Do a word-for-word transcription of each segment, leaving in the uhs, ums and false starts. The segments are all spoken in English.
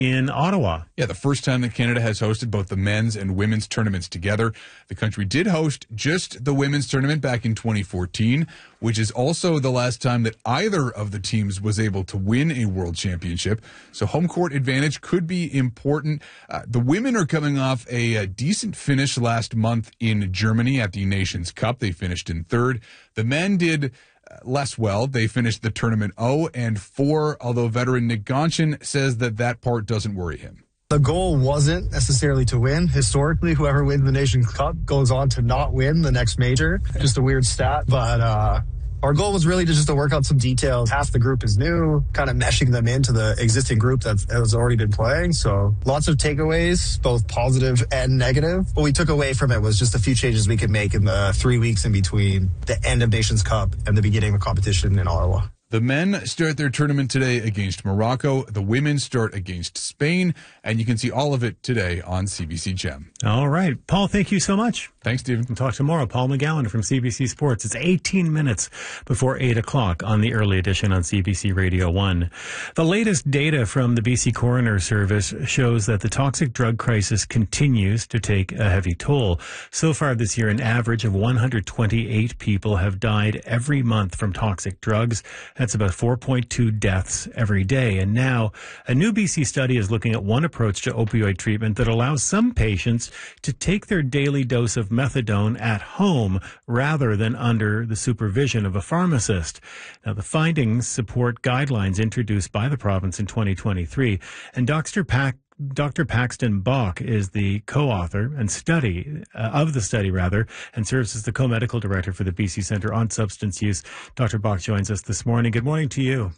in Ottawa. Yeah, the first time that Canada has hosted both the men's and women's tournaments together. The country did host just the women's tournament back in twenty fourteen, which is also the last time that either of the teams was able to win a world championship. So home court advantage could be important. Uh, the women are coming off a, a decent finish last month in Germany at the Nations Cup. They finished in third. The men did less well. They finished the tournament oh and four, although veteran Nick Gonchen says that that part doesn't worry him. The goal wasn't necessarily to win. Historically, whoever wins the Nations Cup goes on to not win the next major. Just a weird stat, but uh our goal was really to just to work out some details. Half the group is new, kind of meshing them into the existing group that has already been playing. So lots of takeaways, both positive and negative. What we took away from it was just a few changes we could make in the three weeks in between the end of Nations Cup and the beginning of competition in Ottawa. The men start their tournament today against Morocco. The women start against Spain. And you can see all of it today on C B C Gem. All right. Paul, thank you so much. Thanks, Stephen. We'll talk tomorrow. Paul McGowan from C B C Sports. It's eighteen minutes before eight o'clock on the early edition on C B C Radio one. The latest data from the B C Coroner Service shows that the toxic drug crisis continues to take a heavy toll. So far this year, an average of one hundred twenty-eight people have died every month from toxic drugs. That's about four point two deaths every day. And now a new B C study is looking at one approach to opioid treatment that allows some patients to take their daily dose of methadone at home rather than under the supervision of a pharmacist. Now, the findings support guidelines introduced by the province in twenty twenty-three. And Doctor Pack Doctor Paxton Bach is the co-author and study uh, of the study, rather, and serves as the co-medical director for the B C Centre on Substance Use. Doctor Bach joins us this morning. Good morning to you.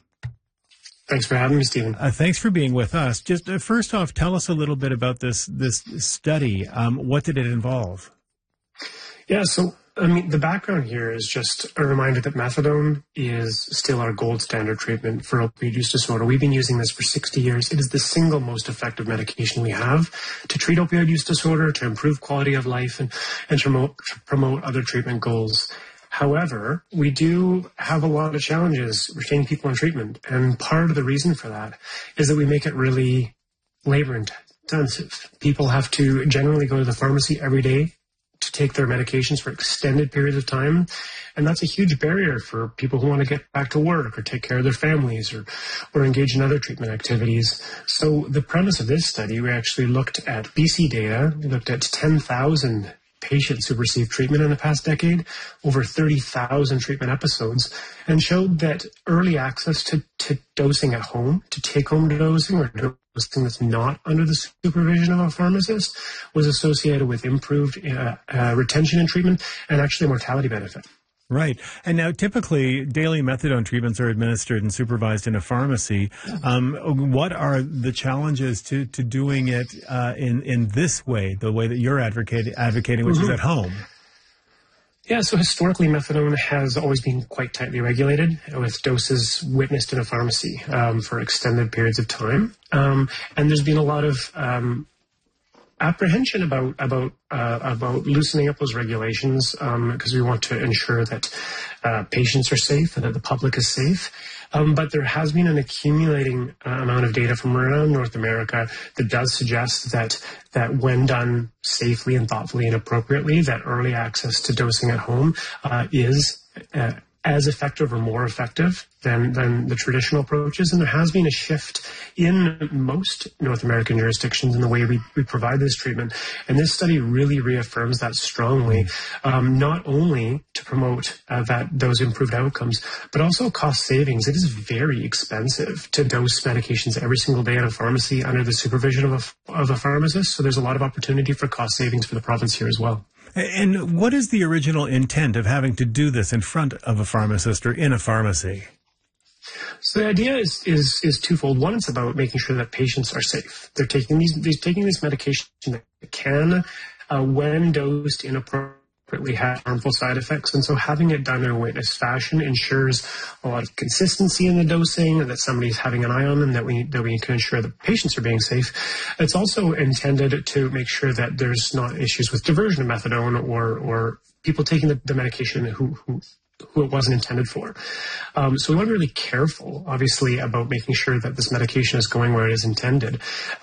Thanks for having me, Stephen. Uh, thanks for being with us. Just uh, first off, tell us a little bit about this this study. Um, what did it involve? Yeah, so I mean, the background here is just a reminder that methadone is still our gold standard treatment for opioid use disorder. We've been using this for sixty years. It is the single most effective medication we have to treat opioid use disorder, to improve quality of life, and, and to, promote, to promote other treatment goals. However, we do have a lot of challenges retaining people on treatment. And part of the reason for that is that we make it really labor intensive. People have to generally go to the pharmacy every day to take their medications for extended periods of time. And that's a huge barrier for people who want to get back to work or take care of their families or, or engage in other treatment activities. So the premise of this study, we actually looked at B C data. We looked at ten thousand patients who received treatment in the past decade, over thirty thousand treatment episodes, and showed that early access to, to dosing at home, to take-home dosing or dosing that's not under the supervision of a pharmacist, was associated with improved uh, uh, retention and treatment and actually mortality benefit. Right. And now typically daily methadone treatments are administered and supervised in a pharmacy. Um, what are the challenges to, to doing it uh, in, in this way, the way that you're advocating, advocating which mm-hmm. is at home? Yeah, so historically, methadone has always been quite tightly regulated, with doses witnessed in a pharmacy um, for extended periods of time. Um, and there's been a lot of um, apprehension about about uh, about loosening up those regulations because um, we want to ensure that uh, patients are safe and that the public is safe. Um, but there has been an accumulating uh, amount of data from around North America that does suggest that that when done safely and thoughtfully and appropriately, that early access to dosing at home uh, is uh, as effective or more effective than, than the traditional approaches. And there has been a shift in most North American jurisdictions in the way we, we provide this treatment. And this study really reaffirms that strongly, um, not only to promote uh, that those improved outcomes, but also cost savings. It is very expensive to dose medications every single day at a pharmacy under the supervision of a, of a pharmacist. So there's a lot of opportunity for cost savings for the province here as well. And what is the original intent of having to do this in front of a pharmacist or in a pharmacy? So the idea is is is twofold. One, it's about making sure that patients are safe. They're taking these they're taking this medication that can, uh, when dosed inappropriately, have harmful side effects. And so having it done in a witness fashion ensures a lot of consistency in the dosing, and that somebody's having an eye on them, that we that we can ensure that patients are being safe. It's also intended to make sure that there's not issues with diversion of methadone or or people taking the, the medication who, who who it wasn't intended for. Um, so we want to be really careful, obviously, about making sure that this medication is going where it is intended.